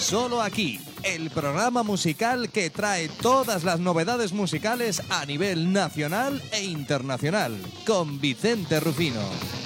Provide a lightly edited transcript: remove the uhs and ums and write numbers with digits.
Solo aquí, el programa musical que trae todas las novedades musicales a nivel nacional e internacional, con Vicente Rufino.